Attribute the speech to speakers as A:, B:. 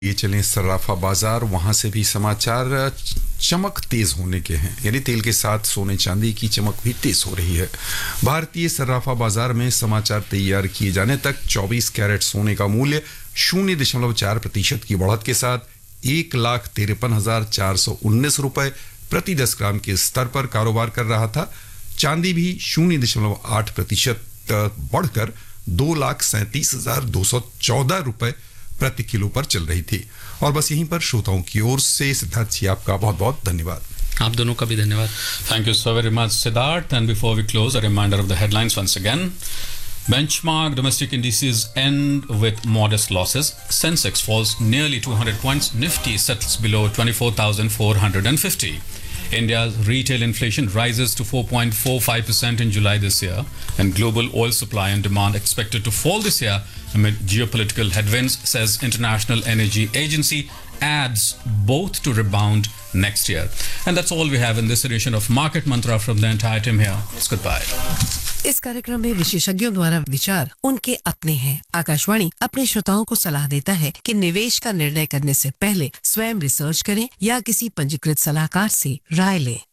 A: ये चलें सर्राफा बाजार, वहां से भी समाचार चमक तेज होने के हैं, यानी तेल के साथ सोने चांदी की चमक भी तेज हो रही है। भारतीय सर्राफा बाजार में समाचार तैयार किए जाने तक 24 कैरेट सोने का मूल्य 0.4% की बढ़त के साथ 1,53,419 रुपए प्रति 10 ग्राम के स्तर पर कारोबार कर रहा था। चांदी भी 0.8% बढ़कर 2,37,214 रुपए प्रति किलो पर चल रही थी। और बस यहीं पर श्रोताओं की ओर से सिद्धार्थ जी आपका बहुत बहुत धन्यवाद।
B: आप दोनों का भी धन्यवाद।
C: Thank you so very much, Siddharth. And before we close, a reminder of the headlines once again. Benchmark domestic indices end with modest losses. Sensex falls nearly 200 points. Nifty settles below 24,450. India's retail inflation rises to 4.45% in July this year, and global oil supply and demand expected to fall this year amid geopolitical headwinds, says International Energy Agency, adds both to rebound next year. And that's all we have in this edition of Market Mantra from the entire team here. It's goodbye.
D: इस कार्यक्रम में विशेषज्ञों द्वारा विचार उनके अपने हैं। आकाशवाणी अपने श्रोताओं को सलाह देता है कि निवेश का निर्णय करने से पहले स्वयं रिसर्च करें या किसी पंजीकृत सलाहकार से राय लें।